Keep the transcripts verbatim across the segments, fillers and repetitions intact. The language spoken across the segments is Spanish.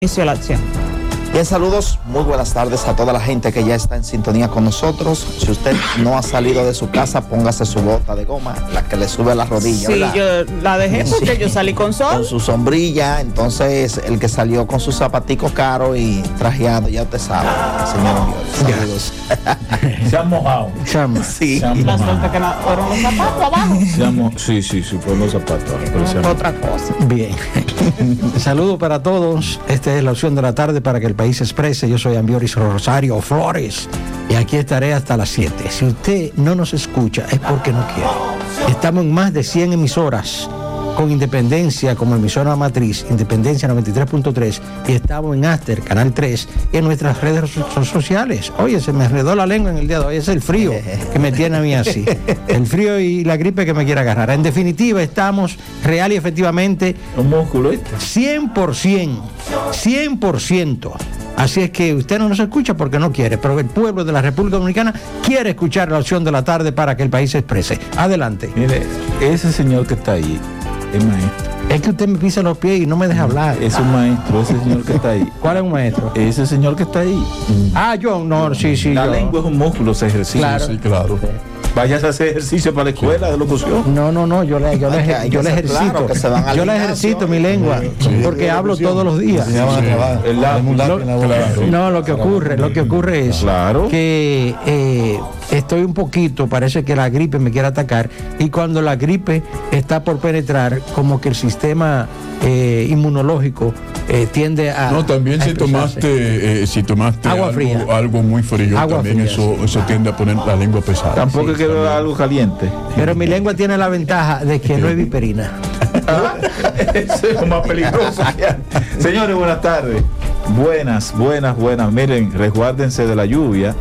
Inicio la acción. Bien, saludos, muy buenas tardes a toda la gente que ya está en sintonía con nosotros. Si usted no ha salido de su casa, póngase su bota de goma, la que le sube a la rodilla. Sí, ¿verdad? yo la dejé porque sí. Yo salí con sol. Con su sombrilla, entonces el que salió con sus zapaticos caros y trajeado, ya usted sabe, señor. Saludos. Se han mojado. Se han, sí. Se han La mojado. suerte que no, fueron los zapatos abajo. Se han mo- sí, sí, sí, fueron los zapatos. Pero se han- Otra cosa. Bien. Saludos para todos. Esta es la opción de la tarde para que el país se exprese. Yo soy Ambioris Rosario Flores y aquí estaré hasta las siete. Si usted no nos escucha es porque no quiere. Estamos en más de cien emisoras con Independencia como emisora matriz, Independencia noventa y tres punto tres, y estamos en Aster, Canal tres, y en nuestras redes so- sociales. Oye, se me enredó la lengua en el día de hoy, es el frío que me tiene a mí así. El frío y la gripe que me quiere agarrar. En definitiva, estamos real y efectivamente Un músculo, ¿viste? cien por ciento, cien por ciento. Así es que usted no nos escucha porque no quiere, pero el pueblo de la República Dominicana quiere escuchar la opción de la tarde para que el país se exprese. Adelante. Mire, ese señor que está ahí es maestro. Es que usted me pisa los pies y no me deja hablar. Es un maestro, ese señor que está ahí. ¿Cuál es un maestro? Ese señor que está ahí. Ah, yo, no, sí, sí. La yo. lengua es un músculo, se ejercita. Claro. Sí, claro. Vayas a hacer ejercicio para la escuela de locución. No, no, no, yo le, yo le, Hay que- hay yo que le ser ejercito. claro, que se van al yo le gimnasio. ejercito mi lengua, porque hablo todos los días. El lápiz. Lo- no, lo que ocurre, lo que ocurre es Claro. que eh, estoy un poquito, parece que la gripe me quiere atacar, y cuando la gripe está por penetrar, como que el sistema eh, inmunológico eh, tiende a No, también a si expresarse. tomaste, eh, si tomaste Agua algo, fría. algo muy frío, Agua también fría, eso, sí. eso tiende a poner la lengua pesada. Tampoco Sí, es que también. beba algo caliente. Pero mi lengua tiene la ventaja de que no es viperina. Eso es lo más peligroso que hay. Señores, buenas tardes. Buenas, buenas, buenas. Miren, resguárdense de la lluvia.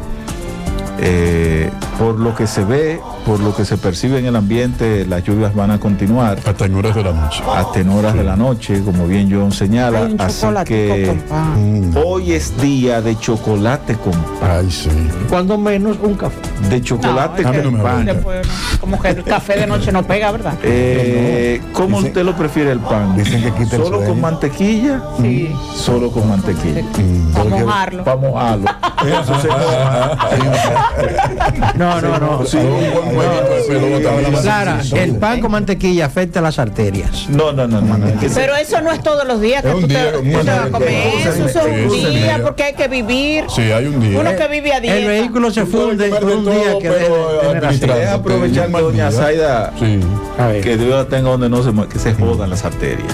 Eh, por lo que se ve, por lo que se percibe en el ambiente, las lluvias van a continuar Hasta en horas de la noche. hasta en horas de la noche, como bien John señala. Hay un Así chocolatico que con pan. Mm. hoy es día de chocolate con pan. Ay, sí. Cuando menos un café. De chocolate No, a mí no con me pan. gusta. Después, como que el café de noche no pega, ¿verdad? Eh, ¿Cómo Dicen- usted lo prefiere el pan? dicen que quita el ¿Solo sueño. con mantequilla? Sí. Solo con mantequilla. Para porque- mojarlo. Para mojarlo. Eso se moja. No, no, no. Sí. Un buen huevito de pelo botado. Clara, el pan con mantequilla afecta las arterias. No, no, no, no. no, es que se- Pero eso no es todos los días que Es un tú te, día, tú un te día. vas a comer eso. Eso es un Sí, ese día día. porque hay que vivir. Sí, hay un día. Uno que vive a El dieta. vehículo se Tú puedes funde comer con de un todo, día que pero deje de tener administrar. aceite. es aprovechar que Un mal doña día. Zaida, Sí. A ver. que Dios la tenga donde no se mue- que se jodan las arterias.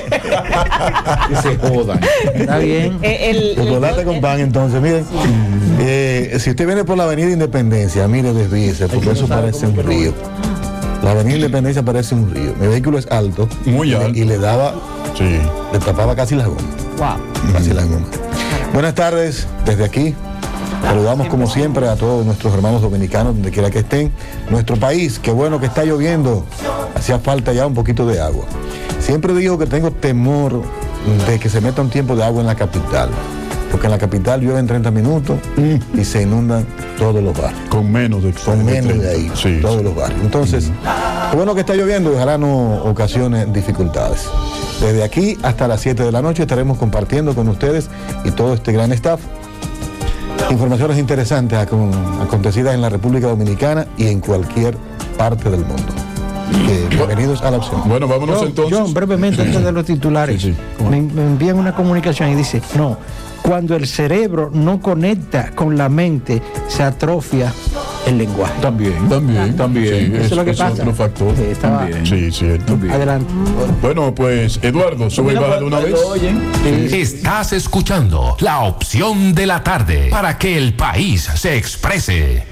Que se jodan. Está bien. Eh, el- Chocolate el- con pan, entonces, miren, eh, si usted viene por la avenida Independencia, mire, desvíese, porque eso parece un río. La avenida Independencia parece un río. Mi vehículo es alto. Muy y le- alto. Y le daba, Sí. le tapaba casi las gomas. Wow. Casi las gomas. Buenas tardes, desde aquí. Saludamos como siempre a todos nuestros hermanos dominicanos, donde quiera que estén. Nuestro país, qué bueno que está lloviendo. Hacía falta ya un poquito de agua. Siempre digo que tengo temor de que se meta un tiempo de agua en la capital. Porque en la capital llueve en treinta minutos y se inundan todos los barrios. Con menos de Con menos de ahí, Sí. todos los barrios. Entonces, qué bueno que está lloviendo y ojalá no ocasione dificultades. Desde aquí hasta las siete de la noche estaremos compartiendo con ustedes y todo este gran staff informaciones interesantes acon- acontecidas en la República Dominicana y en cualquier parte del mundo. Eh, bienvenidos a la opción. Bueno, vámonos John, entonces. John, brevemente antes de los titulares, Sí, sí. ¿Cómo? me, me envían una comunicación y dice, no, cuando el cerebro no conecta con la mente, se atrofia el lenguaje. También. También. También. Sí, Eso es lo que pasa. otro factor. Sí, estaba- También. Sí, cierto. Adelante. Bueno, pues, Eduardo, sube y baja de una vez. Oyen. Estás escuchando la opción de la tarde para que el país se exprese.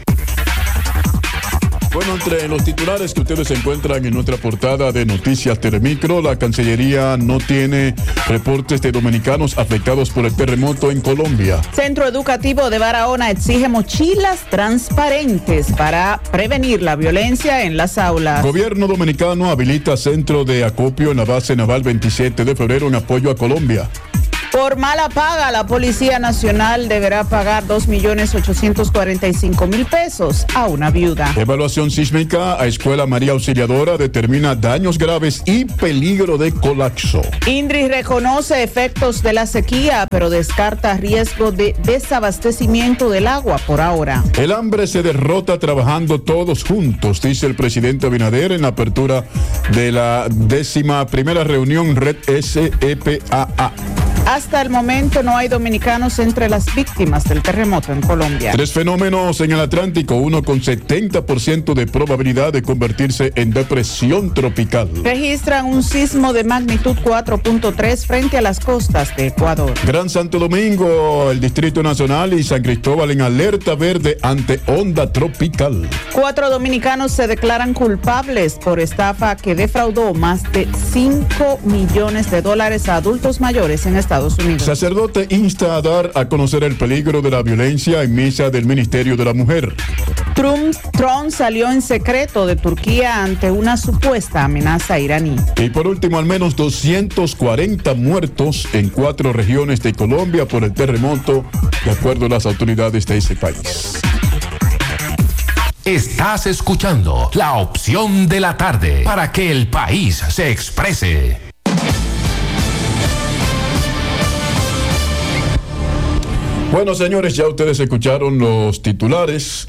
Bueno, entre los titulares que ustedes encuentran en nuestra portada de Noticias Telemicro, la Cancillería no tiene reportes de dominicanos afectados por el terremoto en Colombia. Centro Educativo de Barahona exige mochilas transparentes para prevenir la violencia en las aulas. Gobierno dominicano habilita centro de acopio en la base naval veintisiete de febrero en apoyo a Colombia. Por mala paga, la Policía Nacional deberá pagar dos millones ochocientos cuarenta y cinco mil pesos a una viuda. Evaluación sísmica a Escuela María Auxiliadora determina daños graves y peligro de colapso. INDRI reconoce efectos de la sequía, pero descarta riesgo de desabastecimiento del agua por ahora. El hambre se derrota trabajando todos juntos, dice el presidente Abinader en la apertura de la décima primera reunión Red S E P A A. Hasta el momento no hay dominicanos entre las víctimas del terremoto en Colombia. Tres fenómenos en el Atlántico, uno con setenta por ciento de probabilidad de convertirse en depresión tropical. Registran un sismo de magnitud cuatro punto tres frente a las costas de Ecuador. Gran Santo Domingo, el Distrito Nacional y San Cristóbal en alerta verde ante onda tropical. Cuatro dominicanos se declaran culpables por estafa que defraudó más de cinco millones de dólares a adultos mayores en Estados Unidos. Sacerdote insta a dar a conocer el peligro de la violencia en misa del Ministerio de la Mujer. Trump, Trump salió en secreto de Turquía ante una supuesta amenaza iraní. Y por último, al menos doscientos cuarenta muertos en cuatro regiones de Colombia por el terremoto, de acuerdo a las autoridades de ese país. Estás escuchando la opción de la tarde para que el país se exprese. Bueno, señores, ya ustedes escucharon los titulares.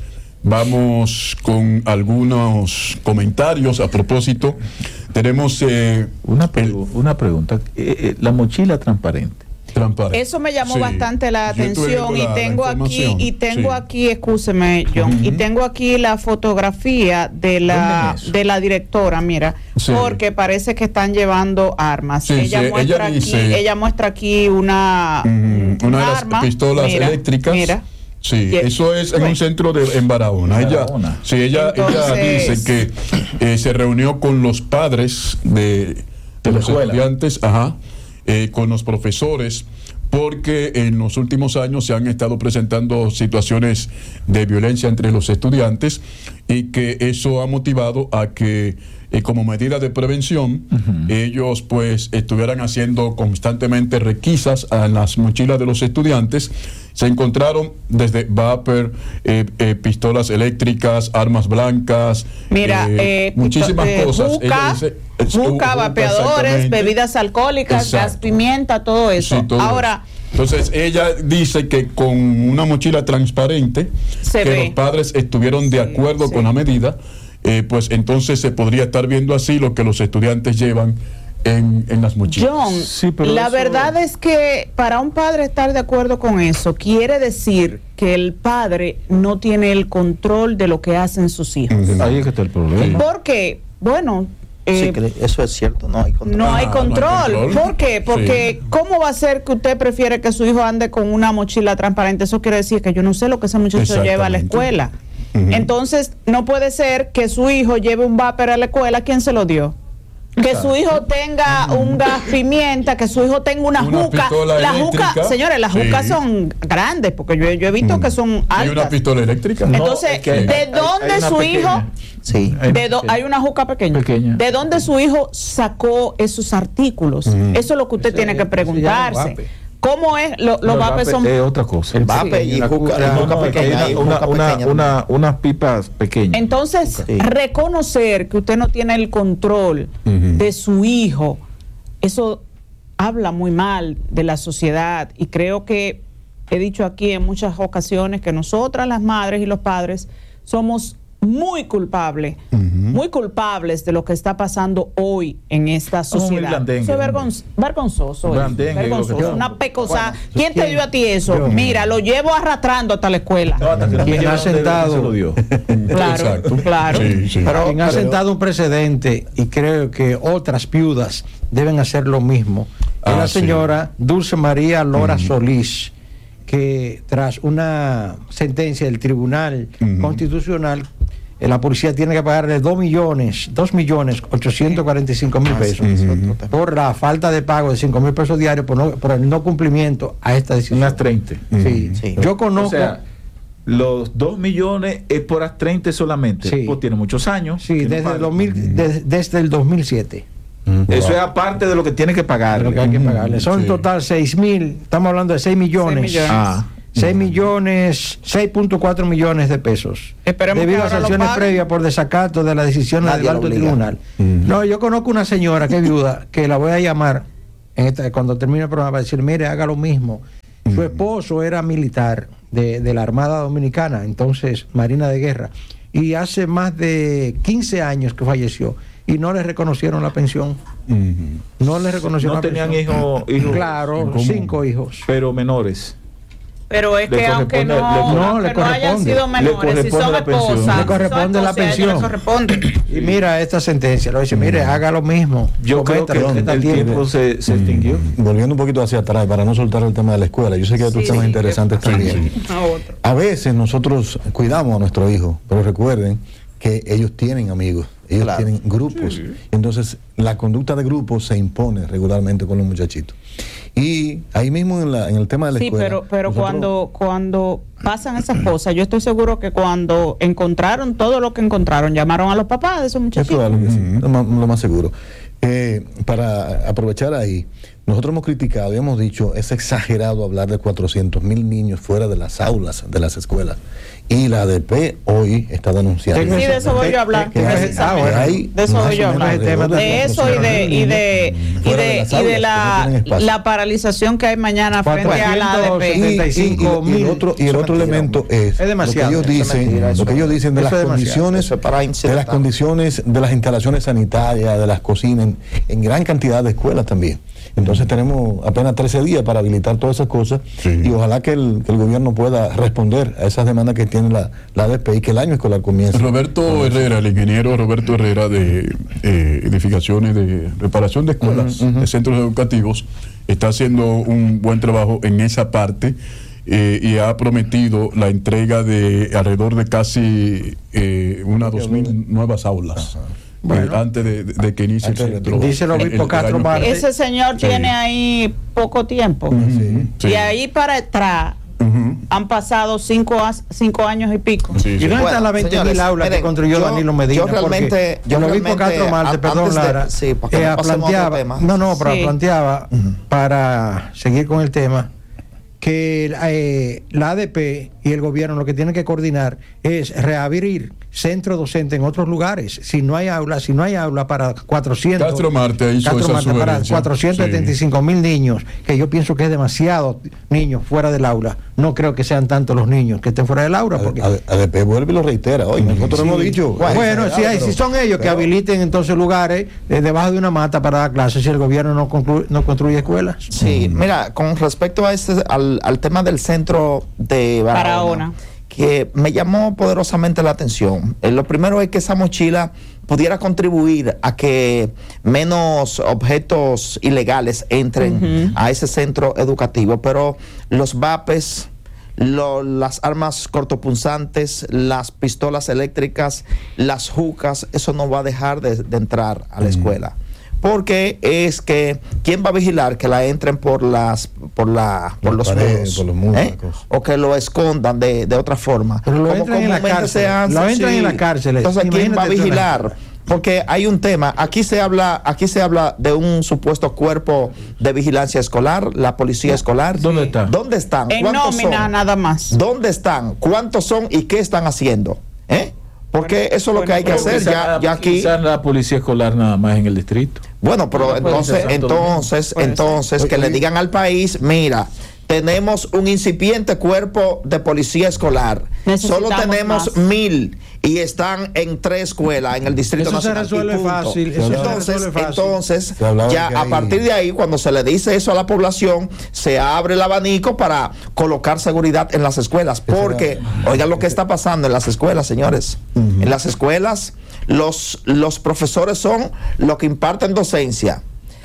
Vamos con algunos comentarios a propósito. Tenemos eh, una, pregu- una pregunta. Eh, eh, la mochila transparente. Transparente. Eso me llamó Sí. bastante la Yo estuve atención viendo y la- tengo la aquí información. y tengo Sí. aquí, excúseme John, Ujú. y tengo aquí la fotografía de la ¿Dónde es eso? de la directora, mira, Sí. porque parece que están llevando armas. Sí, ella sí, muestra ella aquí, dice- ella muestra aquí una Mm, un una de las arma. pistolas Mira, eléctricas. Mira. Sí, Y- eso es en Bueno. un centro de en Barahona. En Ella, Barahona. sí, ella, Entonces- ella dice que eh, se reunió con los padres de, de De la los escuela. estudiantes, ajá, eh, con los profesores, porque en los últimos años se han estado presentando situaciones de violencia entre los estudiantes y que eso ha motivado a que eh, como medida de prevención ellos pues estuvieran haciendo constantemente requisas en las mochilas de los estudiantes. Se encontraron desde vapor, eh, eh, pistolas eléctricas, armas blancas, Mira, eh, eh, muchísimas eh, cosas. juca, Ella dice, eh, juca, juca, vapeadores, exactamente. bebidas alcohólicas, gas Exacto. pimienta, todo eso. Sí, todo Ahora, eso. Entonces ella dice que con una mochila transparente, Se que ve. los padres estuvieron de Sí, acuerdo sí. con la medida, eh, pues entonces se podría estar viendo así lo que los estudiantes llevan en, en las mochilas. John, Sí, pero la eso- verdad es que para un padre estar de acuerdo con eso quiere decir que el padre no tiene el control de lo que hacen sus hijos. Ahí es que está el problema. Porque, bueno, eh, Sí, que eso es cierto, no hay control. no hay Ah, no hay control. control. ¿Por qué? Porque Sí. ¿cómo va a ser que usted prefiere que su hijo ande con una mochila transparente? Eso quiere decir que yo no sé lo que ese muchacho lleva a la Exactamente. escuela. Ujú. Entonces, no puede ser que su hijo lleve un vapor a la escuela. ¿Quién se lo dio? Que su hijo tenga un gas pimienta, que su hijo tenga una, Una juca. pistola Las eléctrica. jucas, señores, las Sí. jucas son grandes, porque yo, yo he visto que son ¿Hay una altas. pistola eléctrica? No, Entonces, es que hay- ¿de hay- dónde hay una su pequeña. hijo? Sí. Hay De do- pequeña. hay una juca pequeña. Pequeña. ¿De dónde su hijo sacó esos artículos? Eso es lo que usted Ese- tiene que ese preguntarse. llama vape. ¿Cómo es? Lo- los No, el vapes vape son. es otra cosa. El Vape y la juca, juca- la No, juca no, es que hay pequeña, una- y una- juca una- pequeña. una- unas pipas pequeñas. Entonces, Sí. reconocer que usted no tiene el control Ujú. de su hijo, eso habla muy mal de la sociedad. Y creo que he dicho aquí en muchas ocasiones que nosotras, las madres y los padres, somos muy culpables, muy culpables de lo que está pasando hoy en esta Somos muy sociedad. blandengues, Eso es hombre. vergonz- vergonzoso. eso, Blandengue, vergonzoso, lo que una somos. pecosa. Bueno, ¿Quién te ¿quién? dio a ti eso? Yo. Mira, lo llevo arrastrando hasta la escuela. No, hasta que no me Quien ha llevaron de- sentado- se lo dio. Claro, Exacto. claro. Sí, sí. Pero quien ha pero- sentado un precedente, y creo que otras viudas deben hacer lo mismo, es Ah, la sí. señora Dulce María Lora Solís, que tras una sentencia del Tribunal Ujú. Constitucional, eh, la policía tiene que pagarle dos millones, dos millones ochocientos cuarenta y cinco mil pesos Ujú. por la falta de pago de cinco mil pesos diarios por, no- por el no cumplimiento a esta decisión. Unas treinta. Sí. Sí. Yo O conozco. sea, los dos millones es por las treinta solamente. Sí. Pues tiene muchos años. Sí, que no desde el, paga. dos mil, des- desde el dos mil siete. Eso wow. es aparte de lo que tiene que pagar. De lo que hay que pagarle. Son en Sí. total seis mil, estamos hablando de seis millones. seis millones. Ah. seis millones, seis punto cuatro millones de pesos. Esperemos debido que a ahora lo sanciones paguen. previas por desacato de las decisiones Nadie del lo alto obliga. tribunal. Uh-huh. No, yo conozco una señora que es viuda, que la voy a llamar en esta, cuando termine el programa para decir, mire, haga lo mismo. Uh-huh. Su esposo era militar de, de la Armada Dominicana, entonces Marina de Guerra, y hace más de quince años que falleció y no le reconocieron la pensión. Uh-huh. No le reconocieron No la tenían pensión. hijos, hijos Claro, en común, cinco hijos. pero menores. Pero es Le que aunque corresponde- no, le- no, aunque le no hayan corresponde. sido Le menores, si corresponde son la pensión. esposas, Le corresponde son la esposas, a ellas pensión. les corresponde. Y mira esta sentencia, lo dice, mire, haga lo mismo. Yo creo que Cométalo, el, usted el también. tiempo se, se extinguió. Volviendo un poquito hacia atrás, para no soltar el tema de la escuela, yo sé que hay otros Sí, temas sí, interesantes que- también. A otro. A veces nosotros cuidamos a nuestro hijo, pero recuerden que ellos tienen amigos, ellos Claro. tienen grupos. Entonces, la conducta de grupos se impone regularmente con los muchachitos. Y ahí mismo en, la, en el tema de la Sí, escuela. pero, pero nosotros- cuando, cuando pasan esas cosas, yo estoy seguro que cuando encontraron todo lo que encontraron, llamaron a los papás de esos Es muchachitos. probable que sí, lo más, lo más seguro. Eh, para aprovechar ahí, nosotros hemos criticado y hemos dicho, es exagerado hablar de cuatrocientos mil niños fuera de las aulas de las escuelas. Y la A D P hoy está denunciando. Sí, de eso voy yo a hablar. Que hay- precisamente. que hay De eso más voy yo a o menos hablar. alrededor De eso y de, y de, y fuera de de, las y de aulas, que no la, tienen espacio. la paralización que hay mañana frente a la A D P. Y, y- y- y el otro, y el otro elemento es, Es demasiado, lo que ellos eso es dicen, mentira, eso lo que ellos dicen de eso las es demasiado. condiciones, Eso es para de las incidentar. condiciones de las instalaciones sanitarias, de las cocinas, en, en gran cantidad de escuelas también. Entonces tenemos apenas trece días para habilitar todas esas cosas Sí. y ojalá que el, que el gobierno pueda responder a esas demandas que tiene la, la A D P y que el año escolar comience. Roberto Herrera, el ingeniero Roberto Herrera de eh, edificaciones de reparación de escuelas, Ujú, ujú. de centros educativos, está haciendo un buen trabajo en esa parte eh, y ha prometido la entrega de alrededor de casi eh, unas dos mil nuevas aulas. eh, Bueno. antes de, de- de que inicie el Antes de- centro. Dice el obispo el Castro año- Marte. Ese señor Sí. tiene ahí poco tiempo. Sí. Sí. Y ahí para atrás Ujú. han pasado cinco, a- cinco años y pico. Sí, ¿Y sí. dónde Bueno, están las veinte mil señores, aulas que miren, construyó yo- Danilo Medina? yo realmente- Porque yo el obispo realmente, Castro Marte, a- perdón, antes de- Lara, sí, para que eh, no pasemos a otro planteaba, tema. no, no, pero Sí. planteaba, para seguir con el tema, que eh, la A D P y el gobierno lo que tienen que coordinar es reabrir centros docentes en otros lugares. Si no hay aula, si no hay aula para cuatrocientos. Castro Marte hizo Castro esa Marte para sugerencia. cuatrocientos setenta y cinco mil niños, que yo pienso que es demasiado niños fuera del aula. No creo que sean tantos los niños que estén fuera del aula. Porque, A D P vuelve y lo reitera hoy. Nosotros Sí. hemos dicho. Bueno, si, hay, pero- si son ellos que pero- habiliten entonces lugares eh, debajo de una mata para dar clases, si el gobierno no, conclu- no construye escuelas. Sí, mira, con respecto a este, al, al tema del centro de Barahona, Barahona. que me llamó poderosamente la atención. Eh, lo primero es que esa mochila pudiera contribuir a que menos objetos ilegales entren Ujú. a ese centro educativo, pero los vapes, lo- las armas cortopunzantes, las pistolas eléctricas, las jucas, eso no va a dejar de, de entrar a la escuela. Porque es que quién va a vigilar que la entren por las por la por Las los paredes, muros, por los muros, ¿eh? la cosa. O que lo escondan de, de otra forma. Pero lo Como entran en la comúnmente cárcel, se hace, lo entran sí. en la cárcel. Entonces, ¿quién va a Imagínate tú, vigilar? Porque hay un tema, aquí se habla, aquí se habla de un supuesto cuerpo de vigilancia escolar, la policía escolar. ¿Dónde está? ¿Dónde están? En ¿Cuántos nómina son? nada más. ¿Dónde están? ¿Cuántos son y qué están haciendo? ¿Eh? Porque Bueno, eso es lo que hay que bueno, hacer ya, ya aquí. Quizás la policía escolar nada más en el distrito. Bueno, pero Bueno, puede entonces, ser. entonces, Puede ser. entonces, que Oye, le oye. digan al país, mira, tenemos un incipiente cuerpo de policía escolar. Solo Necesitamos tenemos más. mil y están en tres escuelas en el Distrito Eso se Nacional. y resuelve punto. fácil, eso se Entonces, resuelve fácil. entonces, Se hablaba ya de que a hay- partir de ahí, cuando se le dice eso a la población, se abre el abanico para colocar seguridad en las escuelas. Porque, oigan lo que está pasando en las escuelas, señores. En las escuelas, los, los profesores son los que imparten docencia.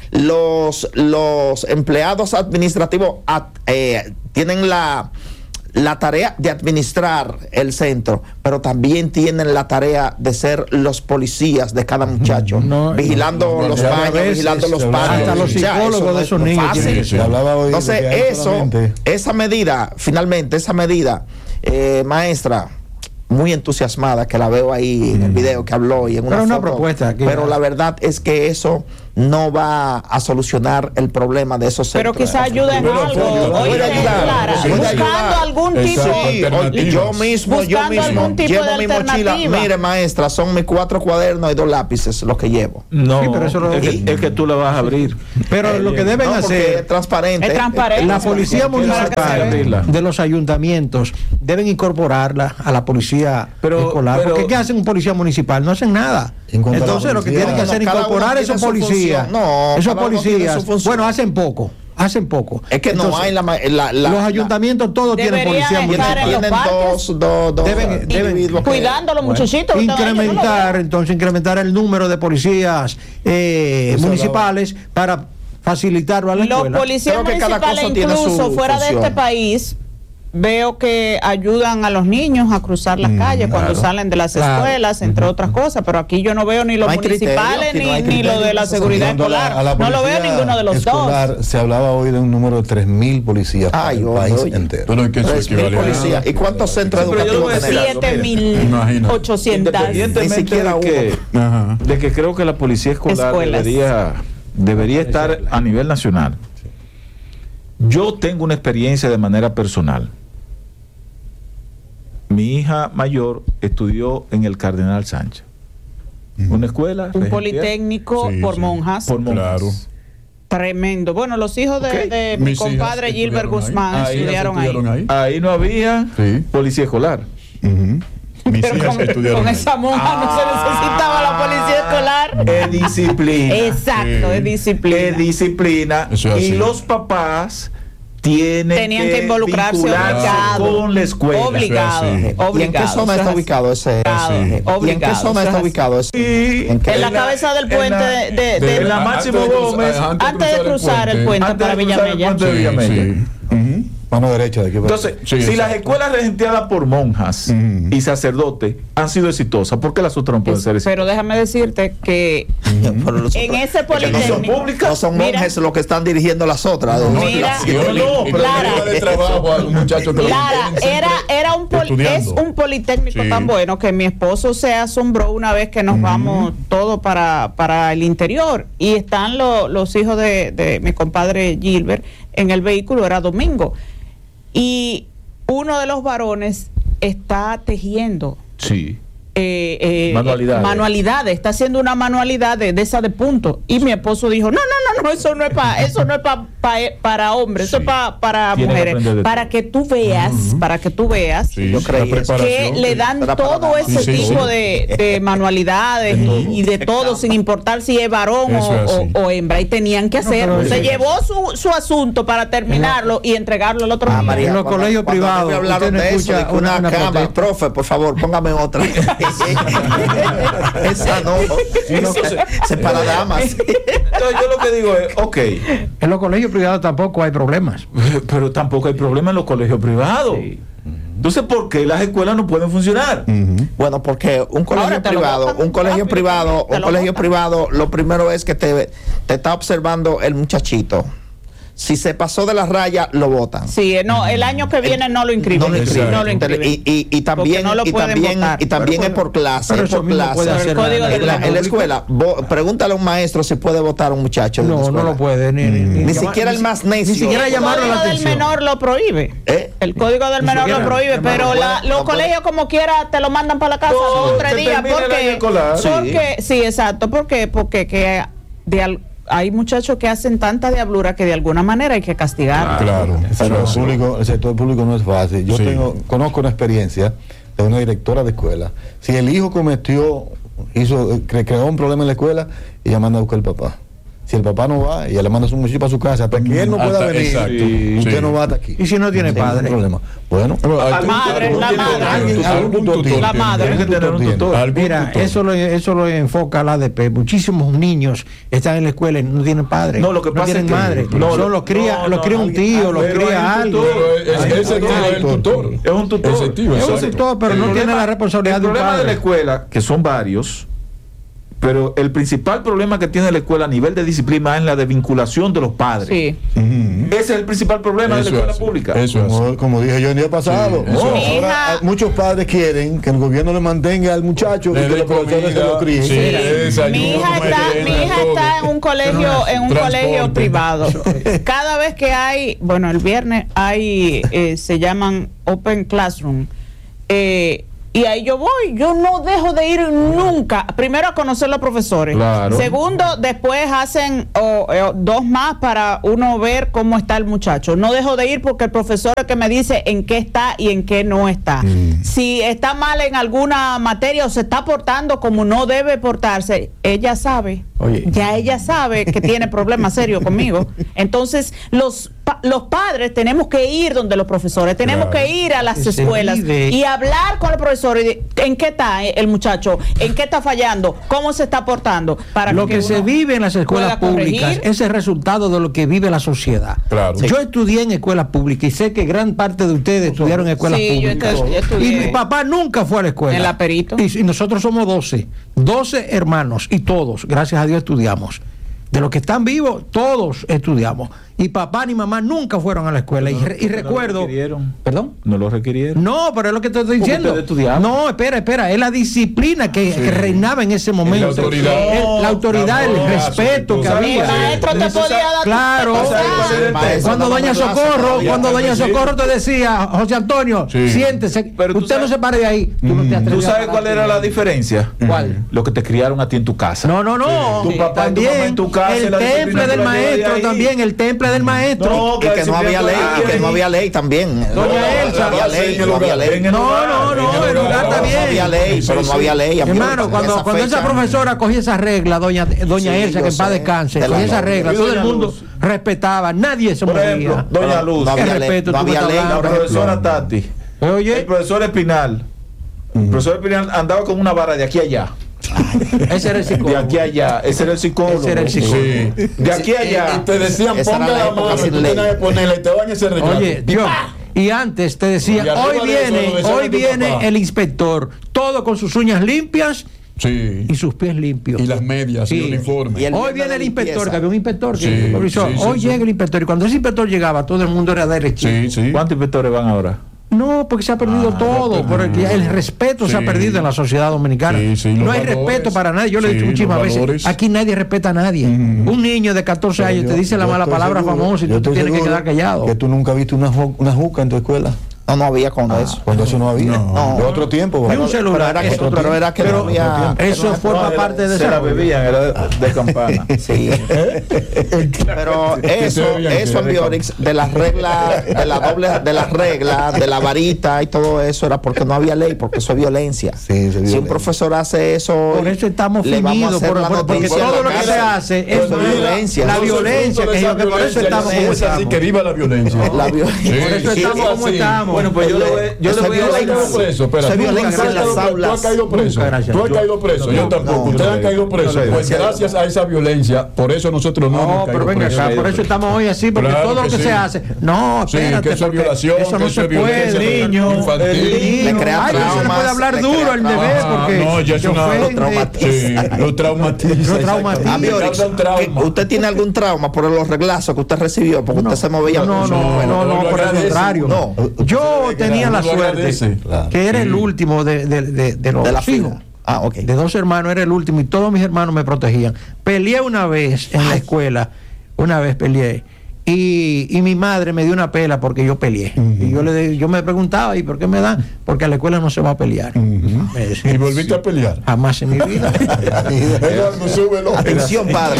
Los, los empleados administrativos ad- eh, tienen la, la tarea de administrar el centro, pero también tienen la tarea de ser los policías de cada muchacho, No, vigilando no, no, los no, baños, a veces vigilando los se hablaba- padres. Hasta los Ya, eso psicólogos no de es esos muy niños fácil. tienen- Se hablaba hoy de Entonces, que hay eso, solamente- esa medida, finalmente, esa medida, eh, maestra, muy entusiasmada, que la veo ahí en el video que habló y en una Pero una foto, propuesta, aquí, pero ¿verdad? la verdad es que eso no va a solucionar el problema de esos Pero centros. quizá ayude en Pero algo. puede Oye, ayudar, Clara, puede buscando ayudar. algún tipo, Exacto, Sí, alternativas. yo mismo, yo Buscando mismo algún tipo llevo de mi mochila. alternativa. Mire, maestra, son mis cuatro cuadernos y dos lápices los que llevo. No, Sí, pero eso lo- es, que, es que tú la vas a abrir. Pero lo que deben No, porque hacer, es transparente. Es transparente. la policía Para que se vea. municipal de los ayuntamientos deben incorporarla a la policía Pero- escolar. pero- porque ¿qué hace un policía municipal? No hacen nada. En cuanto a la Entonces lo que policía, tienen que hacer es cada uno incorporar tiene esos su policías. función. No, esos cada uno tiene policías, su función. bueno, hacen poco. Hacen poco. Es que no Entonces, hay la, ma- la, la- los la- ayuntamientos todos tienen Deberían policía estar municipal. en los tienen parques. dos, dos, dos Deben- deben- individuos que- Cuidando a los Bueno, muchachitos. usted va a decir, incrementar, no, entonces incrementar el número de policías eh, Eso municipales para facilitarlo a la Los escuela. policías Creo que cada municipales, cosa tiene incluso su fuera de función. este país, veo que ayudan a los niños a cruzar las calles cuando claro. salen de las Claro. escuelas, entre otras cosas, pero aquí yo no veo ni los No hay criterio, municipales aquí no ni, hay ni criterio lo de la en esa seguridad Yendo a la- escolar. a la No lo veo policía ninguno de los escolar, dos. Se hablaba hoy de un número de tres mil policías para Ay, el oye, país oye. entero. Pero es que eso Tres mil equivale a policías. ¿Y cuántos centros Sí, pero yo le voy a educativos decir tenemos? algo. siete mil Imagínate. ochocientos. Independientemente Ni siquiera de que, Ajá. de que creo que la policía escolar Escuelas. debería, debería estar a nivel nacional. Yo tengo una experiencia de manera personal. Mi hija mayor estudió en el Cardenal Sánchez, una escuela Un regentea politécnico Sí, por sí. monjas. por monjas. Claro. Tremendo. Bueno, los hijos de, Ok. de mi Mis hijas compadre Gilbert estudiaron ahí. Guzmán Ah, ellas estudiaron ahí. estudiaron ahí. Ahí no había Sí. policía escolar. Ujú. Mis Pero hijas con, estudiaron con ahí. esa monja no se necesitaba la policía escolar. Es disciplina. Exacto, Sí. es disciplina. Es disciplina. Eso es y así. los papás tienen Tenían que, que involucrarse vincularse obligado. con la escuela. Obligado. Eso es así. ¿Y en qué Obligado. zona eso está es ubicado ese? Obligado. ¿Y en qué Obligado, zona eso está es así. ubicado ese? Sí. ¿En qué? En la En la- cabeza del en puente la- de, de- de- en la Antes Máximo de cruzar- Gómez, antes de cruzar el puente Antes de para cruzar el Villamella. puente de Sí, Villamella. sí. Ujú. Mano derecha de aquí para Entonces, Sí, si exacto. las escuelas regenteadas por monjas Ujú. y sacerdotes han sido exitosas, ¿por qué las otras no pueden ser exitosas? Pero déjame decirte que Pero los en otros- ese que no son politécnico. públicas. No son Mira. monjes los que están dirigiendo las otras. No, Mira. y yo le- No, y pero yo le Lara. iba de trabajo a un muchacho que lo Lara, mantienen siempre era, era un poli- es estudiando. un politécnico Sí. tan bueno que mi esposo se asombró una vez que nos vamos todos para, para el interior y están lo- los hijos de, de mi compadre Gilbert en el vehículo, era domingo. Y uno de los varones está tejiendo Sí. eh, eh, Manualidades. manualidades, está haciendo una manualidad de, de esa de punto. Y mi esposo dijo, no, no, no, no, eso no es para, eso no es pa, pa- para hombres, eso Sí. es pa- para Tienen que mujeres. aprender de Para todo. que tú veas, para que tú veas Sí, Yo creí la eso. que preparación. le dan Era para todo damas. ese Sí, sí, tipo sí. de, de manualidades y, y de todo, sin importar si es varón Eso es o, así. o- o hembra. Y tenían que hacerlo. pero Se eso- llevó su, su asunto para terminarlo y entregarlo al otro Ah, día. María, En los cuando- colegios cuando a mí privados, me hablaron usted no de eso, escucha de que una, una- una cama, protesta. profe, por favor, póngame otra. Esa no. Entonces- Se para damas. Entonces yo lo que digo es, ok, En los colegios privados tampoco hay problemas. pero tampoco hay problema en los colegios privados. Entonces, ¿por qué las escuelas no pueden funcionar? Bueno, porque un colegio Ahora te lo privado, botan un colegio rápido, privado, te un lo colegio botan. privado, lo primero es que te, te está observando el muchachito. Si se pasó de la raya, lo votan. Sí, no, el año que viene no lo inscriben. No lo inscriben. No lo inscriben. Y, y, y también, Porque no lo y pueden también, votar. y también Pero es por clase. pero Es eso por mismo clase. puede hacer El código la- de En la, en la pública. escuela, vo- pregúntale a un maestro si puede votar a un muchacho. de una No, no escuela. lo puede. Ni, ni, Ni llamar- siquiera el ni- más necio. Ni siquiera El llamarlo código la del atención. menor lo prohíbe. ¿Eh? El código del Ni menor siquiera lo prohíbe, llamarlo. pero No la- puede, los no puede. colegios como quiera te lo mandan para la casa No, dos o tres que días. termine el año Porque, escolar. Sí. porque sí, exacto. Porque, porque que de al- hay muchachos que hacen tanta diablura que de alguna manera hay que castigar. Claro. Pero el, Eso- público, el sector público no es fácil. Yo Sí. tengo, conozco una experiencia de una directora de escuela. Si el hijo cometió, hizo, cre- creó un problema en la escuela, ella manda a buscar al papá. Si el papá no va, ella le manda a su muchacho para su casa. Hasta que él no pueda Hasta- venir, exacto. usted Sí. no va hasta aquí. ¿Y si no tiene Sin ningún padre? problema. Bueno, Pero hay La que- madre, algún la tutor, madre. algún tutor, Algún tutor tiene. La madre. Tiene que tener un tutor. Algún Mira, tutor. eso lo, eso lo enfoca la A D P. Muchísimos niños están en la escuela y no tienen padre. No, lo que pasa tienen es que- madre. no, Solo lo- los cría, no, los no, cría un alguien- tío, los pero hay cría un alguien. tutor. Pero es- ese no es el tutor. Es un tutor. Efectivo, Es un exacto. tutor, pero El no tiene problema- la responsabilidad el de un problema de la padre. escuela, que son varios, Pero el principal problema que tiene la escuela a nivel de disciplina es la desvinculación de los padres. Sí. Uh-huh. Ese es el principal problema Eso de la escuela es, pública. Eso es. Como, como dije yo el día pasado, Sí, eso no, es. ahora Hija- hay- muchos padres quieren que el gobierno le mantenga al muchacho y Le que dé los profesores se lo comida, críen. sí, desayuno, Mi hija está, mi merienda, hija todo. está en un colegio, en un Transporte. colegio privado. Cada vez que hay, bueno, el viernes hay, eh, se llaman Open Classroom. Eh, y ahí yo voy, yo no dejo de ir nunca. Primero a conocer los profesores. Claro. Segundo, después hacen oh, eh, dos más para uno ver cómo está el muchacho. No dejo de ir porque el profesor es que me dice en qué está y en qué no está. Mm. Si está mal en alguna materia o se está portando como no debe portarse, ella sabe. Oye. Ya ella sabe que tiene problemas serios conmigo. Entonces, los, pa- los padres tenemos que ir donde los profesores, tenemos Claro. que ir a las Que se escuelas vive. y hablar con el profesor y de- en qué está el muchacho, en qué está fallando, cómo se está portando. Para Lo que, se uno vive en las escuelas pueda públicas corregir. es el resultado de lo que vive la sociedad. Claro. Yo estudié en escuelas públicas y sé que gran parte de ustedes estudiaron en escuelas Sí, yo públicas. estu- yo estudié Y mi papá nunca fue a la escuela. en La Perito. Y, y nosotros somos doce, doce hermanos y todos, gracias a Dios, estudiamos. De los que están vivos, todos estudiamos. Y papá ni mamá nunca fueron a la escuela. Y, re- y ¿No lo recuerdo. requirieron? ¿Perdón? No lo requirieron. No, pero es lo que te estoy Porque diciendo. ustedes estudiaban. No, espera, espera. Es la disciplina que, que reinaba en ese momento. La autoridad. El- la autoridad, el No, respeto que tú sabes Mi cuál había. es. maestro te Necesario. podía dar Claro. te ¿Sabes cuál era el podía- tema? Cuando doña Maestro, Socorro, todavía. cuando doña Sí. Socorro te decía, José Antonio, Sí. siéntese, Pero tú usted no sabes- se pare de ahí. Tú no te ¿Tú atreves a sabes cuál pararte era de la ahí. diferencia? ¿Cuál? Lo que te criaron a ti en tu casa. No, no, no. Tu papá y tu también mamá en tu casa, el la disciplina temple te del la llevas de maestro ahí. también, el temple del maestro. No, Y que no había ley, y que no había ley también. Doña Elsa. No había ley, no había ley. En el No, lugar, no, en no, el lugar está No bien. había ley, pero no había ley. amigo. Hermano, En cuando, esa cuando esa fecha- profesora cogía esa regla, doña, doña Sí, Elsa, yo que en paz sé, descanse, de la cogía esa norma. regla, Y todo el doña mundo Luz. respetaba, nadie se Por movía. ejemplo, doña Luz, No ¿Qué había ley, respeto no tú me había estás ley. hablando? la profesora Tati, Oye, el profesor Espinal, el profesor Espinal andaba con una vara de aquí a allá. ese era el psicólogo. De aquí a allá, ese era el psicólogo. Ese era el psicólogo. Sí. De aquí a allá. Y te decían, Esa era ponga la la época mano, y sin tú ley. tenías que ponerla y te van a hacer regalar. Oye, Dios. Y antes te decía, Y arriba hoy de eso, viene, lo decía hoy tu viene papá. el inspector, todo con sus uñas limpias Sí. y sus pies limpios. Y las medias y Sí. el uniforme. Y el- Hoy viene el inspector, limpieza. que había un inspector, que Sí, supervisó. sí, sí, Hoy sí. llega el inspector, y cuando ese inspector llegaba, todo el mundo era derechito. Sí, sí. ¿Cuántos inspectores van ahora? No, porque se ha perdido Ah, todo, ya porque perdido. el respeto se ha Sí. perdido en la sociedad dominicana. Sí, sí, no los hay valores. respeto para nadie. Yo le he Sí, dicho muchísimas los veces, valores. aquí nadie respeta a nadie. Un niño de catorce Pero años yo- te dice la yo mala estoy palabra seguro- famosa y yo tú te estoy tienes que seguro quedar callado. Que tú nunca viste una, ju- una juca en tu escuela. No, no había cuando eso. Cuando eso no había. No. De otro tiempo. Ni ¿verdad? un celular. Pero era que, Eso- pero era que pero- no había. Eso no- forma No, era- parte de Se la esa. bebían, era de, de campana. Sí. Pero eso, bebían eso que- en Biorix, de las reglas, de la doble, de las reglas, de la varita y todo eso, era porque no había ley, porque eso es violencia. Sí, eso es Si un violencia. profesor hace eso, Por eso estamos le vamos a finidos, hacer por- la por- porque noticia en todo la lo que casa. se hace es Eso es violencia. la Eso es violencia, fruto de que esa yo- que por eso violencia, estamos como es así, estamos. que viva la violencia. La violencia. Por eso Sí, estamos es como así. estamos. Bueno, pues yo le voy, yo Eso le es voy a violencia. ¿Tú has caído preso? Espera, Eso es ¿tú violencia has en caído- las ¿Tú has aulas. caído preso? Nunca, gracias. ¿Tú has caído preso? Yo No, tampoco. no, Ustedes no, han caído no, preso. no, no, Pues no, gracias a esa violencia, por eso nosotros no No, hemos pero caído venga preso. acá, por eso estamos hoy así, porque Claro todo lo que que sí. se hace. No, Sí, espérate, que eso es porque violación, eso que no eso se es violencia puede, niño. infantil. El Le niño. crea Ay, no se le traumas, puede hablar le duro crea al bebé traumas. porque No, ya es se una- ofende. Lo traumatiza. Sí, lo traumatiza. Lo traumatiza. Ah, exactamente. Biorix, Causa un trauma. que ¿usted tiene algún trauma por los reglazos que usted recibió? Porque No, usted se movía no, mucho. no, no, Bueno, no, lo por el agradece. contrario. No. Yo tenía la Uno lo suerte agradece. Claro. que era el Sí. último de, de, de, de los De la hijos. fila. Ah, ok. De dos hermanos, era el último y todos mis hermanos me protegían. Peleé una vez en la escuela, una vez peleé. Y, y mi madre me dio una pela porque yo peleé. Y yo le yo me preguntaba, ¿y por qué me dan? Porque a la escuela no se va a pelear. Me decía, Y volviste a pelear. jamás en mi vida. Eduardo, súbelo. Atención, padres.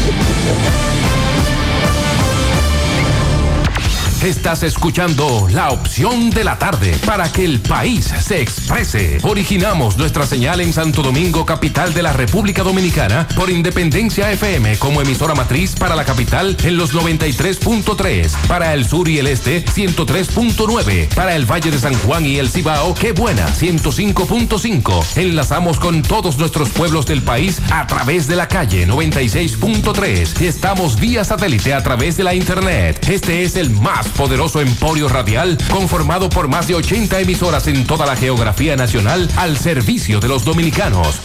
Estás escuchando La Opción de la Tarde para que el país se exprese. Originamos nuestra señal en Santo Domingo, capital de la República Dominicana, por Independencia F M como emisora matriz para la capital en los noventa y tres punto tres, para el sur y el este ciento tres punto nueve, para el Valle de San Juan y el Cibao, Qué Buena ciento cinco punto cinco. Enlazamos con todos nuestros pueblos del país a través de la calle noventa y seis punto tres. Estamos vía satélite a través de la internet. Este es el más poderoso emporio radial conformado por más de ochenta emisoras en toda la geografía nacional al servicio de los dominicanos.